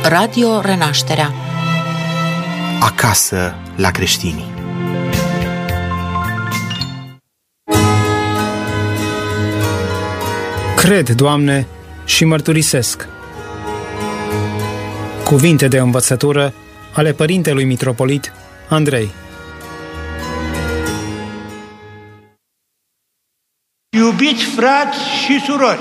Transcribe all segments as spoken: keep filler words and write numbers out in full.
Radio Renașterea. Acasă la creștini. Cred, Doamne, și mărturisesc. Cuvinte de învățătură ale părintelui mitropolit Andrei. Iubiți frați și surori,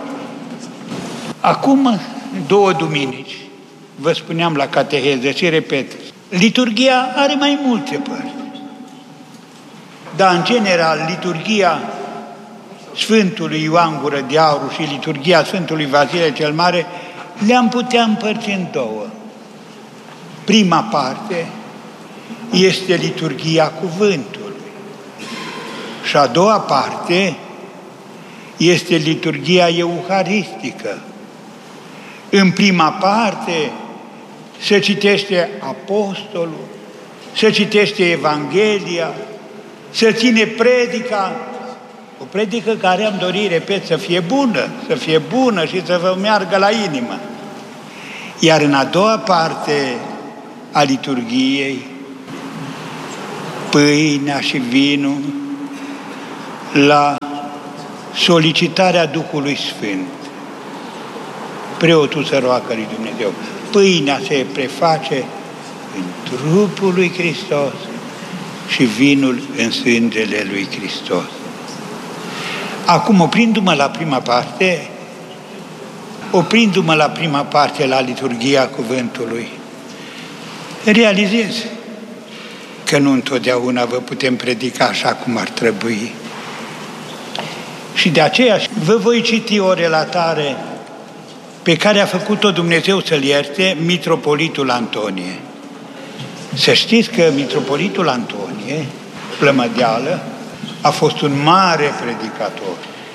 acum două duminici, vă spuneam la cateheză și repet, liturghia are mai multe părți. Dar, în general, liturghia Sfântului Ioan Gură de Aur și liturghia Sfântului Vasile cel Mare le-am putea împărți în două. Prima parte este liturghia cuvântului și a doua parte este liturghia euharistică. În prima parte se citește Apostolul, se citește Evanghelia, se ține predica, o predică care am dorit, repet, să fie bună, să fie bună și să vă meargă la inimă. Iar în a doua parte a liturghiei, pâinea și vinul la solicitarea Duhului Sfânt. Preotul se roagă lui Dumnezeu. Pâinea se preface în trupul lui Hristos și vinul în sângele lui Hristos. Acum, oprindu-mă la prima parte, oprindu-mă la prima parte la liturghia cuvântului, realizez că nu întotdeauna vă putem predica așa cum ar trebui. Și de aceea vă voi citi o relatare pe care a făcut-o Dumnezeu să-l ierte mitropolitul Antonie. Să știți că mitropolitul Antonie, Plămădeală, a fost un mare predicator.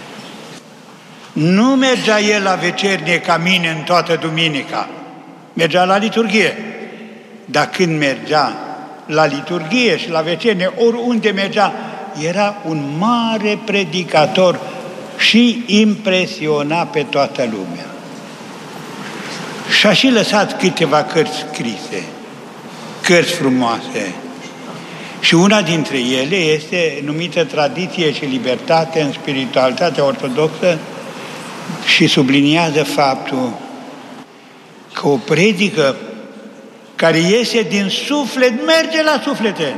Nu mergea el la vecernie ca mine în toată duminica, mergea la liturghie. Dar când mergea la liturghie și la vecernie, oriunde mergea, era un mare predicator și impresiona pe toată lumea. Și-a și lăsat câteva cărți scrise, cărți frumoase. Și una dintre ele este numită Tradiție și Libertate în spiritualitatea ortodoxă și subliniază faptul că o predică care iese din suflet merge la suflete.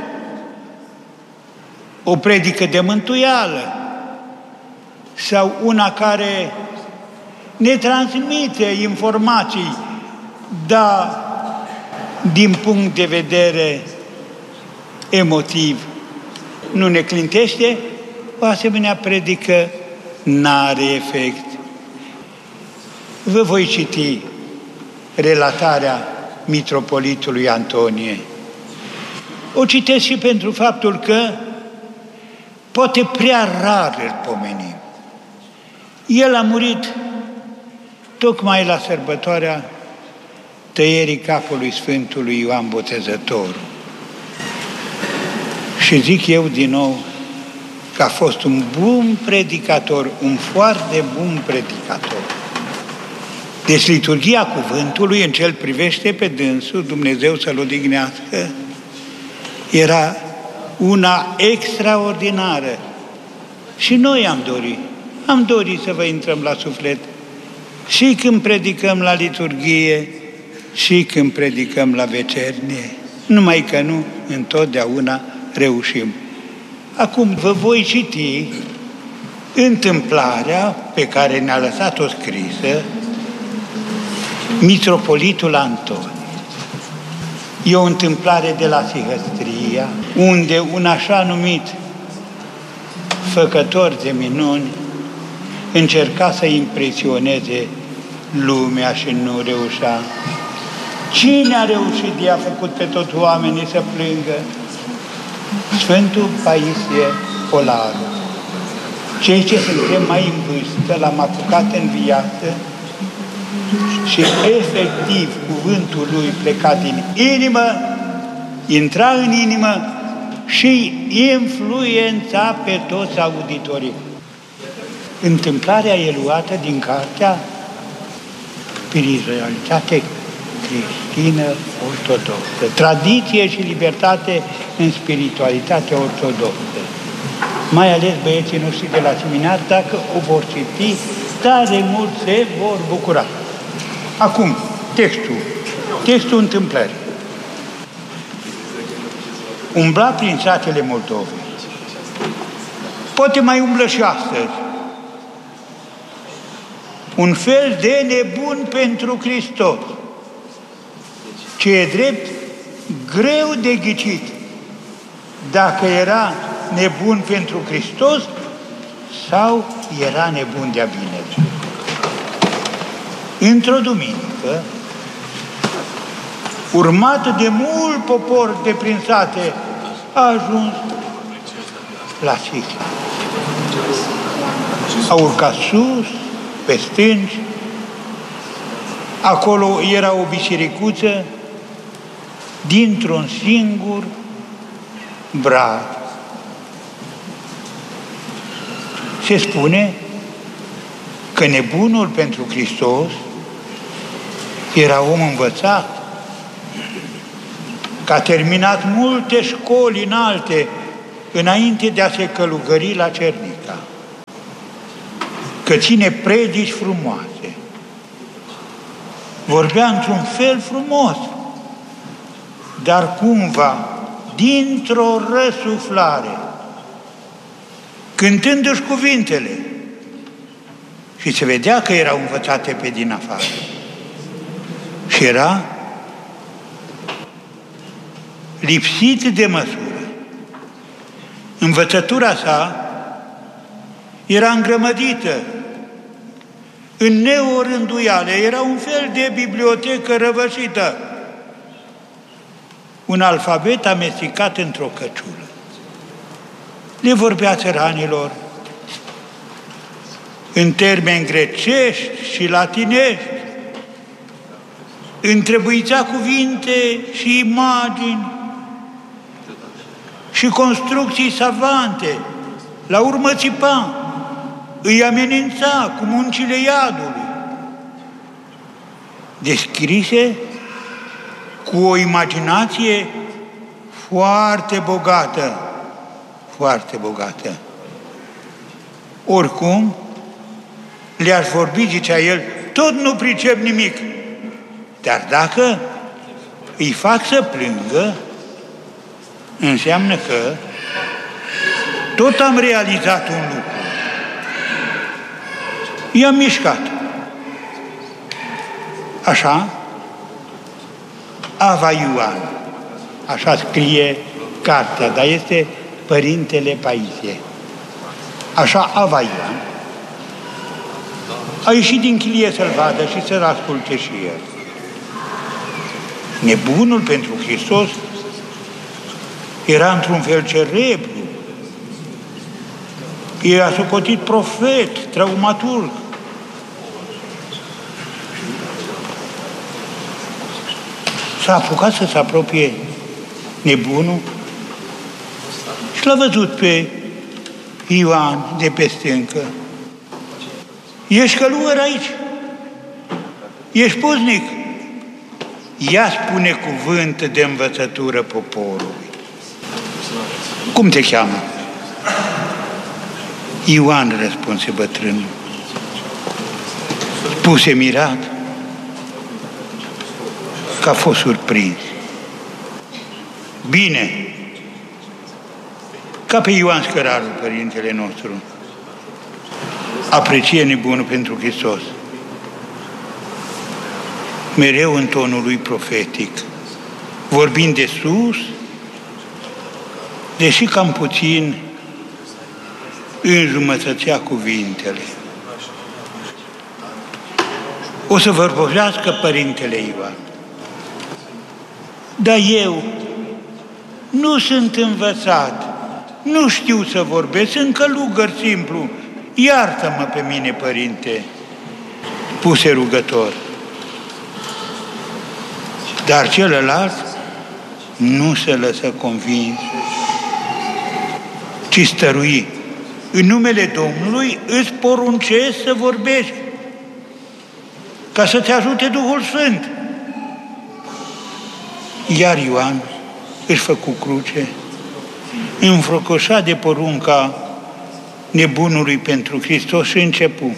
O predică de mântuială sau una care ne transmite informații, dar din punct de vedere emotiv nu ne clintește, o asemenea predică n-are efect. Vă voi citi relatarea mitropolitului Antonie. O citesc și pentru faptul că poate prea rar îl pomenim. El a murit tocmai la sărbătoarea tăierii capului Sfântului Ioan Botezătorul. Și zic eu din nou că a fost un bun predicator, un foarte bun predicator. Deci liturghia cuvântului, în ce îl privește pe dânsul, Dumnezeu să-l odihnească, era una extraordinară. Și noi am dorit, am dorit să vă intrăm la suflet și când predicăm la liturghie și când predicăm la vecernie. Numai că nu întotdeauna reușim. Acum vă voi citi întâmplarea pe care ne-a lăsat-o scrisă mitropolitul Antonie. E o întâmplare de la Sihăstria, unde un așa numit făcător de minuni încerca să impresioneze lumea și nu reușea. Cine a reușit de a făcut pe toți oamenii să plângă? Sfântul Paisie Polaru. Cei ce suntem mai în vârstă, l-am apucat în viață și efectiv cuvântul lui pleca din inimă, intra în inimă și influența pe toți auditorii. Întâmplarea e luată din cartea Spiritualitate creștină ortodoxă, tradiție și libertate în spiritualitatea ortodoxă. Mai ales băieții noștri de la seminar, dacă o vor citi, tare mult se vor bucura. Acum, textul, textul întâmplării. Umbla prin satele Moldovei. Poate mai umblă și astăzi. Un fel de nebun pentru Hristos. Ce e drept, greu de ghicit. Dacă era nebun pentru Hristos sau era nebun de-a binele. Într-o duminică, urmat de mult popor de prin sate, a ajuns la Siclia. A urcat sus, pe stânci, acolo era o bisericuță dintr-un singur brad. Se spune că nebunul pentru Hristos era om învățat, că a terminat multe școli înalte înainte de a se călugări la Cernica, că ține predici frumoase, vorbea într-un fel frumos, dar cumva, dintr-o răsuflare, cântându-și cuvintele, și se vedea că erau învățate pe din afară. Și era lipsit de măsură. Învățătura sa era îngrămădită în neorânduiale, era un fel de bibliotecă răvășită, un alfabet amestecat într-o căciulă. Le vorbea țăranilor în termeni grecești și latinești, întrebuița cuvinte și imagini și construcții savante, la urmă țipa, îi amenința cu muncile iadului. Descrise cu o imaginație foarte bogată, foarte bogată. Oricum, le-aș vorbi, zicea el, tot nu pricep nimic. Dar dacă îi fac să plângă, înseamnă că tot am realizat un lucru. I-am mișcat. Așa, Ava Ioan, așa scrie cartea, dar este Părintele Paisie. Așa Ava Ioan a ieșit din chilie să-l vadă și să-l asculte și el. Nebunul pentru Hristos era într-un fel cerebru. Era socotit profet, traumaturg. S-a apucat să se apropie nebunul și l-a văzut pe Ioan de pe stâncă. Ești călugăr aici? Ești puznic? Ia spune cuvânt de învățătură poporului. Cum te cheamă? Ioan, răspunse bătrânul. Spuse mirat că a fost surprins. Bine, ca pe Ioan Scărarul, părintele nostru, aprecie nebunul pentru Hristos. Mereu în tonul lui profetic, vorbind de sus, deși cam puțin înjumătățea cuvintele. O să vă vorbească părintele Ioan. Dar eu nu sunt învățat, nu știu să vorbesc, sunt călugăr simplu. Iartă-mă pe mine, părinte, puse rugător. Dar celălalt nu se lăsă convins, ci stărui. În numele Domnului îți poruncesc să vorbești, ca să te ajute Duhul Sfânt. Iar Ioan își făcu cruce, înfrocoșa de porunca nebunului pentru Hristos și începu.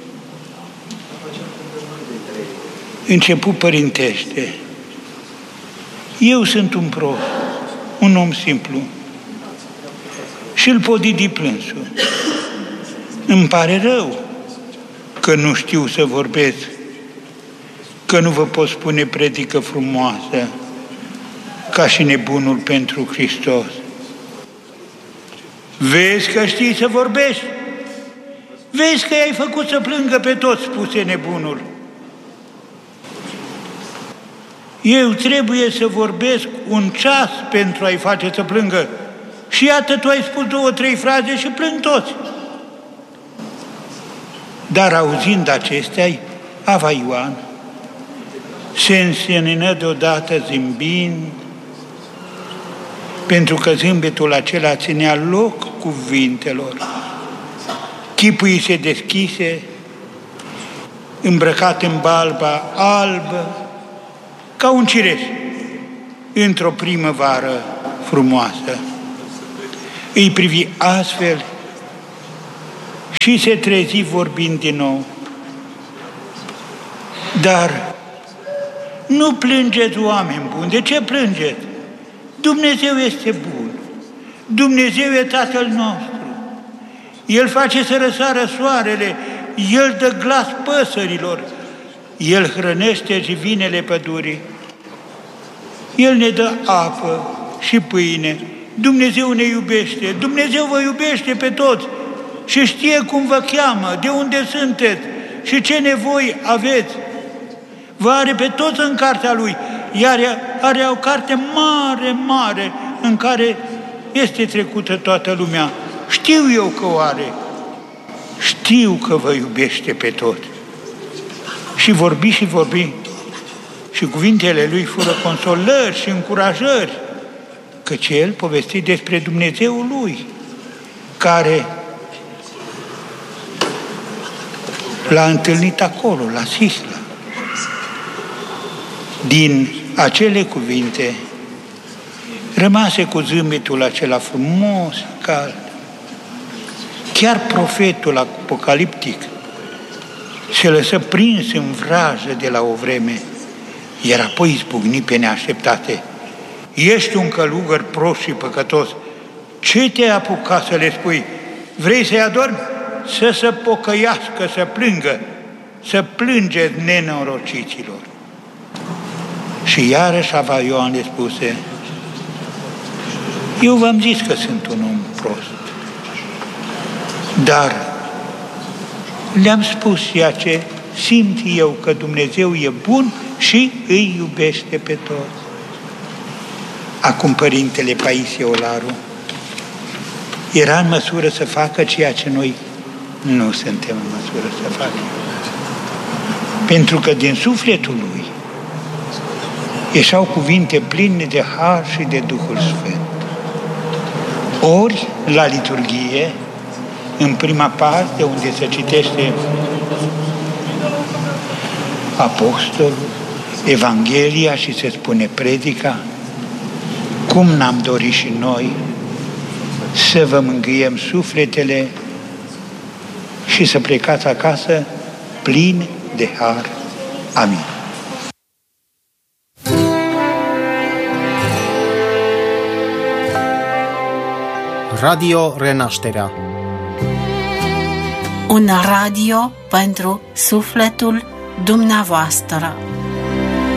Începu părintește. Eu sunt un prost, un om simplu. Și îl podidi plânsul. Îmi pare rău că nu știu să vorbesc, că nu vă pot spune predică frumoasă, ca și nebunul pentru Hristos. Vezi că știi să vorbești? Vezi că i-ai făcut să plângă pe toți, spuse nebunul. Eu trebuie să vorbesc un ceas pentru a-i face să plângă. Și iată, tu ai spus două, trei fraze și plâng toți. Dar auzind acestea, Ava Ioan se însenină deodată zâmbind, pentru că zâmbetul acela ținea loc cuvintelor. Chipul îi se deschise, îmbrăcat în balba albă, ca un cireș, într-o primăvară frumoasă. Îi privi astfel și se trezi vorbind din nou. Dar nu plângeți, oameni buni. De ce plângeți? Dumnezeu este bun. Dumnezeu e Tatăl nostru. El face să răsară soarele, El dă glas păsărilor, El hrănește jivinele pădurii, El ne dă apă și pâine. Dumnezeu ne iubește, Dumnezeu vă iubește pe toți și știe cum vă cheamă, de unde sunteți și ce nevoi aveți. Vă are pe toți în cartea Lui, iar are o carte mare, mare, în care este trecută toată lumea. Știu eu că o are, știu că vă iubește pe toți. Și vorbi și vorbi, și cuvintele Lui fură consolări și încurajări, căci El povesti despre Dumnezeul Lui, care l-a întâlnit acolo, la Sisla. Din acele cuvinte rămase cu zâmbetul acela frumos, cald. Chiar profetul apocaliptic se lăsă prins în vrajă de la o vreme, iar apoi izbucni pe neașteptate. Ești un călugăr prost și păcătos. Ce te-ai apucat să le spui? Vrei să-i adormi? Să se pocăiască, să plângă, să plângeți nenorociților. Și iarăși Ava Ioan le spuse, eu v-am zis că sunt un om prost, dar le-am spus ceea ce simt eu, că Dumnezeu e bun și îi iubește pe toți. Acum Părintele Paisie Olaru era în măsură să facă ceea ce noi nu suntem în măsură să facem. Pentru că din sufletul lui ieșeau cuvinte pline de har și de Duhul Sfânt. Ori la liturghie, în prima parte, unde se citește Apostolul, Evanghelia și se spune predica, cum n-am dorit și noi să vă mângâiem sufletele și să plecați acasă plini de har. Amin. Radio Renașterea. Un radio pentru sufletul dumneavoastră.